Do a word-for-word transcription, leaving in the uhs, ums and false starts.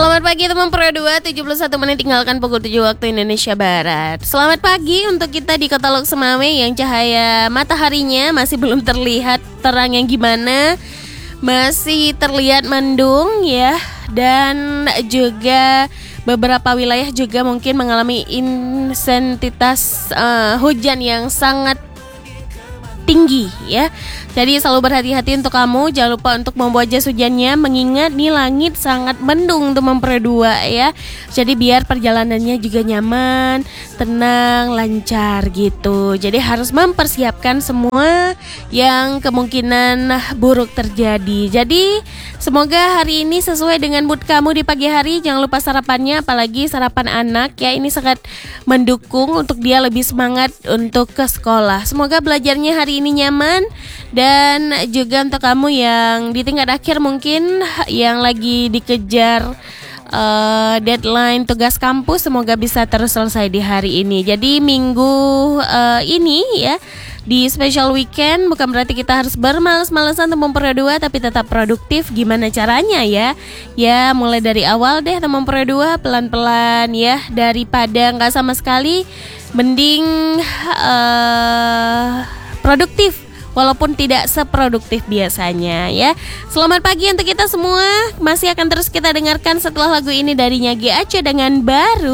Selamat pagi teman Pro dua, tujuh puluh satu menit tinggalkan pukul tujuh waktu Indonesia Barat. Selamat pagi untuk kita di Kota Lok Semame yang cahaya mataharinya masih belum terlihat terang yang gimana. Masih terlihat mendung ya. Dan juga beberapa wilayah juga mungkin mengalami intensitas uh, hujan yang sangat tinggi ya. Jadi selalu berhati-hati untuk kamu. Jangan lupa untuk membawa jas hujannya, mengingat nih langit sangat mendung teman Pro dua ya. Jadi biar perjalanannya juga nyaman, tenang, lancar gitu. Jadi harus mempersiapkan semua yang kemungkinan buruk terjadi. Jadi semoga hari ini sesuai dengan mood kamu di pagi hari. Jangan lupa sarapannya, apalagi sarapan anak ya. Ini sangat mendukung untuk dia lebih semangat untuk ke sekolah. Semoga belajarnya hari ini nyaman. Dan juga untuk kamu yang di tingkat akhir mungkin yang lagi dikejar uh, deadline tugas kampus, semoga bisa terus selesai di hari ini. Jadi minggu uh, ini ya, di special weekend bukan berarti kita harus bermalas-malasan teman Pro dua, tapi tetap produktif. Gimana caranya ya? Ya mulai dari awal deh teman Pro dua, pelan-pelan ya. Daripada nggak sama sekali, mending uh, produktif walaupun tidak seproduktif biasanya ya. Selamat pagi untuk kita semua. Masih akan terus kita dengarkan setelah lagu ini dari Nyagi Aco dengan Baru.